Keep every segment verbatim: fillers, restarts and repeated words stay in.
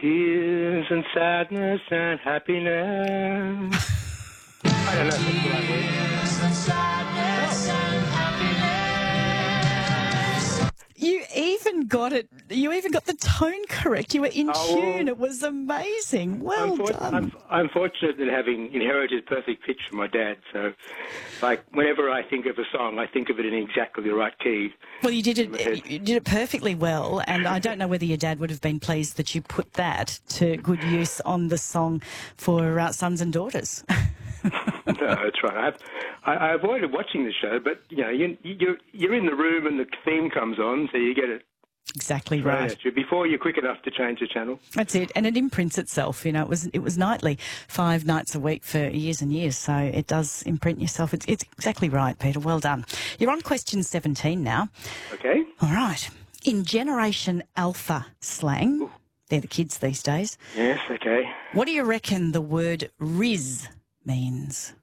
tears and sadness and happiness. I don't know if that's the right word. Tears and sadness and happiness. You even got it. You even got the tone correct. You were in Oh, tune. It was amazing. Well I'm, for- done. I'm, I'm fortunate in having inherited perfect pitch from my dad. So, like, whenever I think of a song, I think of it in exactly the right key. Well, you did it. You did it perfectly well, and I don't know whether your dad would have been pleased that you put that to good use on the song for uh, Sons and Daughters. No, that's right. I've, I, I avoided watching the show, but you know, you, you're you're in the room and the theme comes on, so you get it Exactly thrown right. at you before you're quick enough to change the channel. That's it, and it imprints itself. You know, it was it was nightly, five nights a week for years and years. So it does imprint yourself. It's, it's exactly right, Peter. Well done. You're on question seventeen now. Okay. All right. In Generation Alpha slang, Ooh. they're the kids these days. Yes. Okay. What do you reckon the word "riz" means?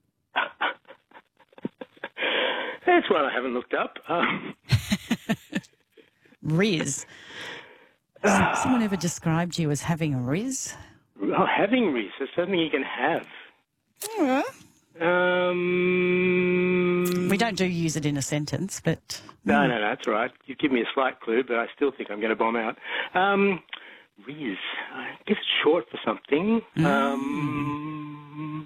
That's one I haven't looked up. Um, Riz. Has someone ever described you as having a riz? oh, having Reese is something you can have. Yeah. Um, We don't do use it in a sentence, but No, no, no, that's all right. You've given me a slight clue, but I still think I'm going to bomb out. Um, Riz. I guess it's short for something. Um,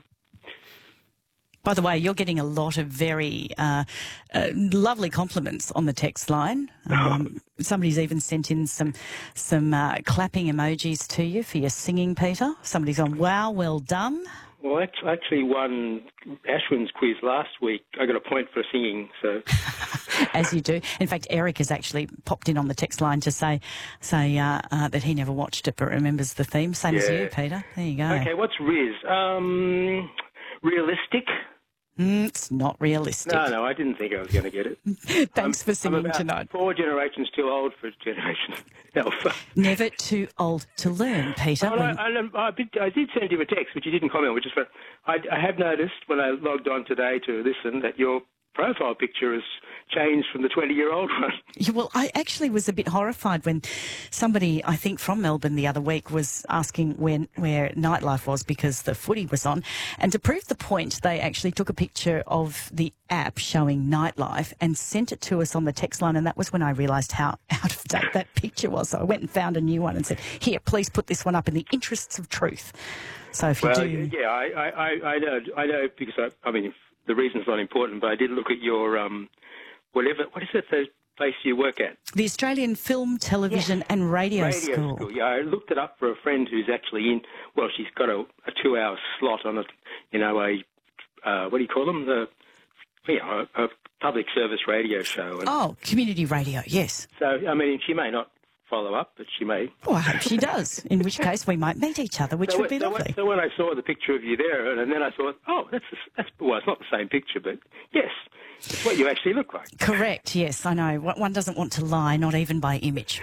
by the way, you're getting a lot of very uh, uh, lovely compliments on the text line. Um, somebody's even sent in some some uh, clapping emojis to you for your singing, Peter. Somebody's gone, wow, well done. well, I actually won Ashwin's quiz last week. I got a point for singing, so... As you do. In fact, Eric has actually popped in on the text line to say say uh, uh, that he never watched it but remembers the theme. Same as Yeah. you, Peter. There you go. Okay, what's Riz? Um, realistic? Mm, it's not realistic. No, no, I didn't think I was going to get it. Thanks for I'm singing about tonight. four generations too old for Generation Alpha. Never too old to learn, Peter. Well, I, When- I, I, did, I did send you a text, which you didn't comment on, which is fun. I, I have noticed when I logged on today to listen that your profile picture has changed from the twenty-year-old one. Yeah, well, I actually was a bit horrified when somebody, I think from Melbourne the other week, was asking when where Nightlife was because the footy was on. And to prove the point, they actually took a picture of the app showing Nightlife and sent it to us on the text line. And that was when I realised how out of date that picture was. So I went and found a new one and said, here, please put this one up in the interests of truth. So if you Well, do... yeah, I, I, I I know, I know, because I, I mean, the reason's not important, but I did look at your, um, whatever, what is it, the place you work at? The Australian Film, Television and Radio, Radio School. school. Yeah, I looked it up for a friend who's actually in, well, she's got a, a two-hour slot on it, you know, a, uh, what do you call them? The, you know, a, a public service radio show. And Oh, community radio, yes. so, I mean, she may not follow up, but she may. Well, I hope she does, in which case we might meet each other, which So, would be so, lovely. when, so when I saw the picture of you there, and then I thought, oh, that's, that's well, it's not the same picture, but yes, it's what you actually look like. Correct, yes, I know. One doesn't want to lie, not even by image.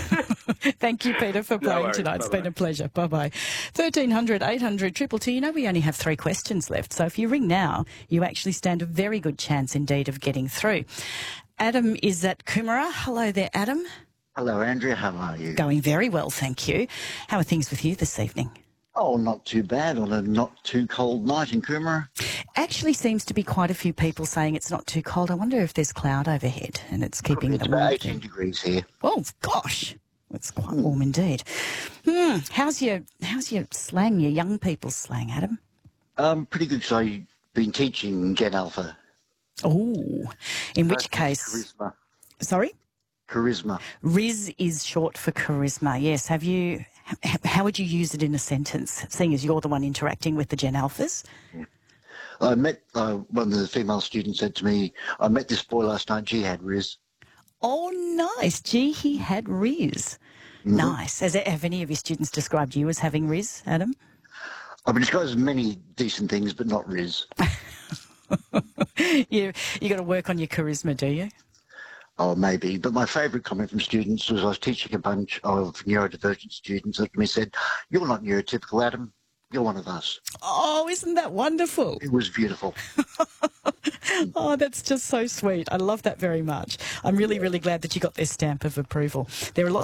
Thank you, Peter, for playing worries. tonight. It's Bye-bye. been a pleasure. Bye-bye. thirteen hundred, eight hundred, two two two. You know we only have three questions left, so if you ring now, you actually stand a very good chance indeed of getting through. Adam is at Coomera. Hello there, Adam. Hello, Andrea. How are you? Going very well, thank you. How are things with you this evening? Oh, not too bad on a not too cold night in Coomera. Actually seems to be quite a few people saying it's not too cold. I wonder if there's cloud overhead and it's keeping It's the about warmth eighteen in. degrees here. Oh gosh, it's quite warm indeed. Hmm. How's your how's your slang, your young people's slang, Adam? Um, pretty good. So I've been teaching Gen Alpha. Oh, in which Uh, case, Charisma. sorry, Charisma. Riz is short for charisma. Yes. Have you? h- How would you use it in a sentence? Seeing as you're the one interacting with the Gen Alphas. I met, uh, one of the female students said to me, I met this boy last night, he had Riz. Oh, nice. Gee, he had Riz. Nice. Has have any of your students described you as having Riz, Adam? I mean, it's got as many decent things, but not Riz. you you got to work on your charisma, do you? Oh, maybe. But my favourite comment from students was I was teaching a bunch of neurodivergent students that me said, you're not neurotypical, Adam. You're one of us. Oh, isn't that wonderful? It was beautiful. Oh, that's just so sweet. I love that very much. I'm really, really glad that you got their stamp of approval. There are lots